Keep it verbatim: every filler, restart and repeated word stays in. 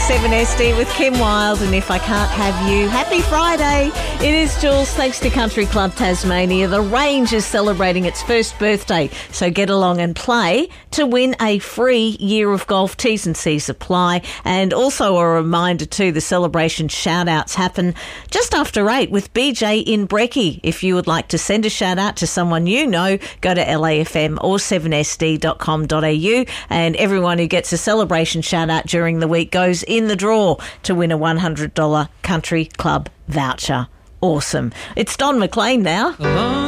seven S D with Kim Wilde, and If I Can't Have You. Happy Friday. It is Jules, thanks to Country Club Tasmania. The range is celebrating its first birthday, so get along and play to win a free year of golf. T's and C's apply. And also a reminder too, the celebration shout-outs happen just after eight with B J in Brekkie. If you would like to send a shout-out to someone you know, go to L A F M or seven S D dot com dot a u, and everyone who gets a celebration shout-out during the week goes in the draw to win a one hundred dollars Country Club voucher. Awesome. It's Don McLean now.